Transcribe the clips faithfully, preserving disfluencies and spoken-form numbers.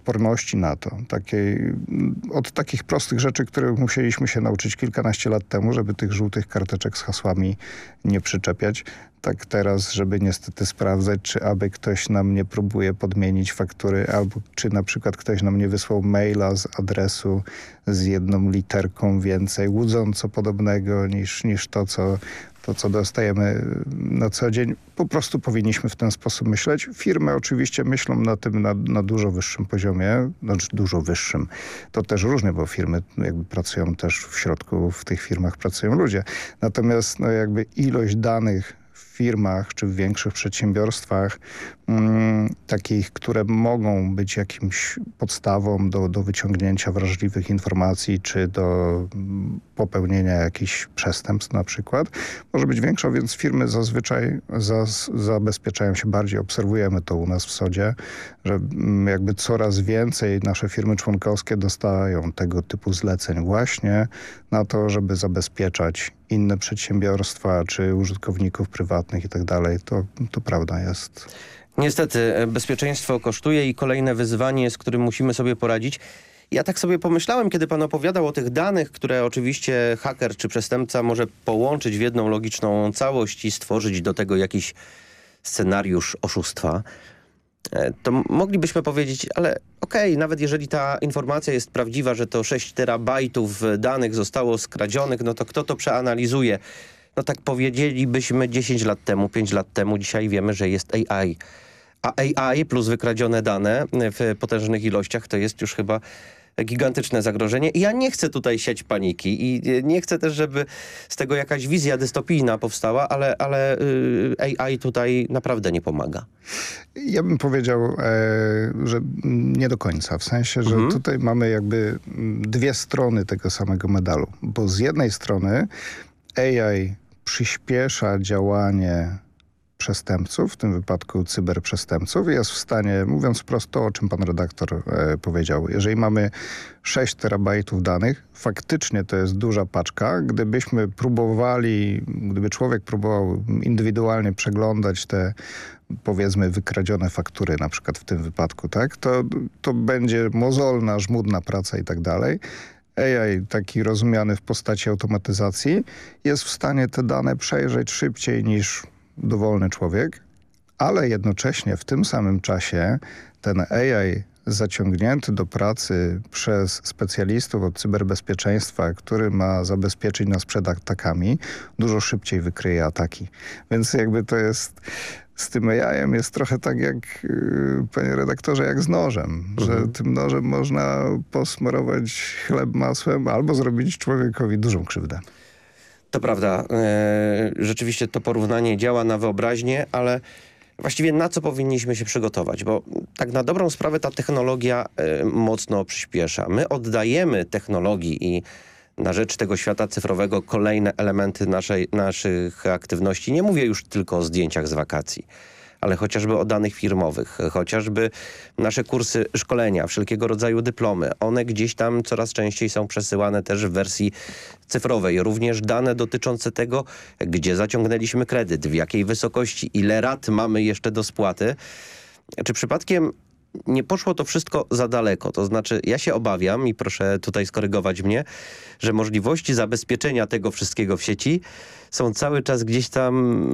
odporności na to. Takiej, od takich prostych rzeczy, których musieliśmy się nauczyć kilkanaście lat temu, żeby tych żółtych karteczek z hasłami nie przyczepiać. Tak teraz, żeby niestety sprawdzać, czy aby ktoś nam nie próbuje podmienić faktury, albo czy na przykład ktoś nam nie wysłał maila z adresu z jedną literką więcej, łudząco podobnego niż, niż to, co, to, co dostajemy na co dzień. Po prostu powinniśmy w ten sposób myśleć. Firmy oczywiście myślą na tym na, na dużo wyższym poziomie, znaczy dużo wyższym. To też różnie, bo firmy jakby pracują też w środku, w tych firmach pracują ludzie. Natomiast no jakby ilość danych w firmach czy w większych przedsiębiorstwach, mm, takich, które mogą być jakimś podstawą do, do wyciągnięcia wrażliwych informacji czy do mm, popełnienia jakichś przestępstw na przykład, może być większa, więc firmy zazwyczaj zas, zabezpieczają się bardziej. Obserwujemy to u nas w sodzie, że mm, jakby coraz więcej nasze firmy członkowskie dostają tego typu zleceń właśnie na to, żeby zabezpieczać inne przedsiębiorstwa czy użytkowników prywatnych i tak dalej. To, to prawda jest. Niestety, bezpieczeństwo kosztuje i kolejne wyzwanie, z którym musimy sobie poradzić. Ja tak sobie pomyślałem, kiedy pan opowiadał o tych danych, które oczywiście haker czy przestępca może połączyć w jedną logiczną całość i stworzyć do tego jakiś scenariusz oszustwa, to moglibyśmy powiedzieć, ale okej, okay, nawet jeżeli ta informacja jest prawdziwa, że to sześć terabajtów danych zostało skradzionych, no to kto to przeanalizuje? No tak powiedzielibyśmy dziesięć lat temu, pięć lat temu, dzisiaj wiemy, że jest A I. A A I plus wykradzione dane w potężnych ilościach to jest już chyba gigantyczne zagrożenie. I ja nie chcę tutaj siać paniki i nie chcę też, żeby z tego jakaś wizja dystopijna powstała, ale, ale A I tutaj naprawdę nie pomaga. Ja bym powiedział, e, że nie do końca. W sensie, że mhm. tutaj mamy jakby dwie strony tego samego medalu. Bo z jednej strony A I przyspiesza działanie przestępców, w tym wypadku cyberprzestępców, jest w stanie, mówiąc prosto, o czym pan redaktor e, powiedział, jeżeli mamy sześć terabajtów danych, faktycznie to jest duża paczka. Gdybyśmy próbowali, gdyby człowiek próbował indywidualnie przeglądać te, powiedzmy, wykradzione faktury, na przykład w tym wypadku, tak, to, to będzie mozolna, żmudna praca i tak dalej. A I, taki rozumiany w postaci automatyzacji, jest w stanie te dane przejrzeć szybciej niż dowolny człowiek, ale jednocześnie w tym samym czasie ten A I zaciągnięty do pracy przez specjalistów od cyberbezpieczeństwa, który ma zabezpieczyć nas przed atakami, dużo szybciej wykryje ataki. Więc jakby to jest, z tym A I-em jest trochę tak jak, yy, panie redaktorze, jak z nożem, mhm. że tym nożem można posmarować chleb masłem albo zrobić człowiekowi dużą krzywdę. To prawda. E, rzeczywiście to porównanie działa na wyobraźnię, ale właściwie na co powinniśmy się przygotować? Bo tak na dobrą sprawę ta technologia e, mocno przyspiesza. My oddajemy technologii i na rzecz tego świata cyfrowego kolejne elementy naszej, naszych aktywności. Nie mówię już tylko o zdjęciach z wakacji, ale chociażby o danych firmowych, chociażby nasze kursy szkolenia, wszelkiego rodzaju dyplomy. One gdzieś tam coraz częściej są przesyłane też w wersji cyfrowej. Również dane dotyczące tego, gdzie zaciągnęliśmy kredyt, w jakiej wysokości, ile rat mamy jeszcze do spłaty. Czy przypadkiem nie poszło to wszystko za daleko? To znaczy, ja się obawiam i proszę tutaj skorygować mnie, że możliwości zabezpieczenia tego wszystkiego w sieci są cały czas gdzieś tam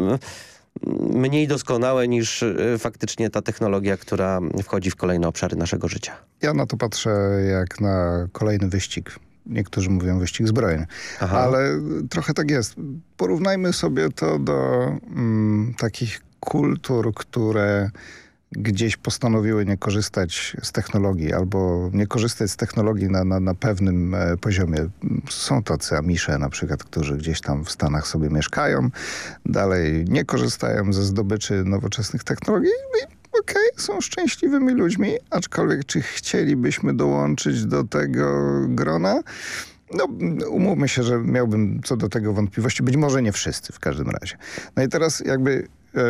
mniej doskonałe niż faktycznie ta technologia, która wchodzi w kolejne obszary naszego życia. Ja na to patrzę jak na kolejny wyścig. Niektórzy mówią wyścig zbrojeń, Aha. ale trochę tak jest. Porównajmy sobie to do mm, takich kultur, które gdzieś postanowiły nie korzystać z technologii albo nie korzystać z technologii na, na, na pewnym e, poziomie. Są tacy Amisze na przykład, którzy gdzieś tam w Stanach sobie mieszkają, dalej nie korzystają ze zdobyczy nowoczesnych technologii i okej, okay, są szczęśliwymi ludźmi, aczkolwiek czy chcielibyśmy dołączyć do tego grona? No, umówmy się, że miałbym co do tego wątpliwości. Być może nie wszyscy w każdym razie. No i teraz jakby Yy,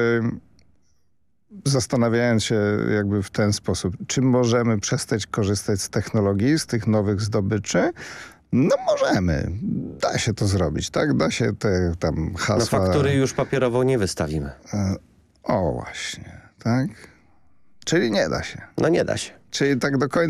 zastanawiając się jakby w ten sposób, czy możemy przestać korzystać z technologii, z tych nowych zdobyczy? No możemy. Da się to zrobić, tak? Da się te tam hasła... No faktury już papierowo nie wystawimy. O właśnie, tak? Czyli nie da się. No nie da się. Czyli tak do końca